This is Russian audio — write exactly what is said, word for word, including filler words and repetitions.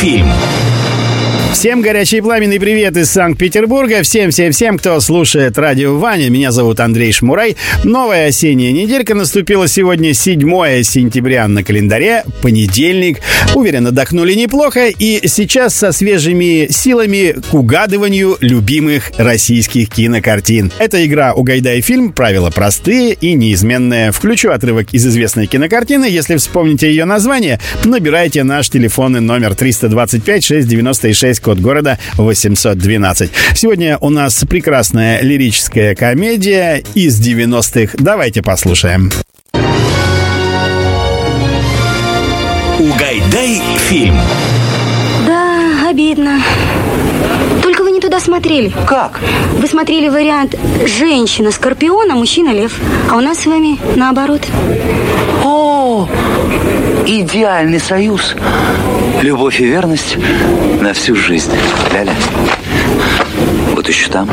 фильм. Всем горячий и пламенный привет из Санкт-Петербурга. Всем-всем-всем, кто слушает радио Ваня. Меня зовут Андрей Шмурай. Новая осенняя неделька наступила сегодня, седьмое сентября на календаре, понедельник. Уверен, отдохнули неплохо. И сейчас со свежими силами к угадыванию любимых российских кинокартин. Это игра «Угадай фильм». Правила простые и неизменные. Включу отрывок из известной кинокартины. Если вспомните ее название, набирайте наш телефонный номер триста двадцать пять шестьсот девяносто шесть, код города восемьсот двенадцать. Сегодня у нас прекрасная лирическая комедия из девяностых. Давайте послушаем. Угадай фильм. Да, обидно. Только вы не туда смотрели. Как? Вы смотрели вариант женщина-скорпион, а мужчина-лев. А у нас с вами наоборот. О, идеальный союз. Любовь и верность на всю жизнь. Ляля, вот еще там.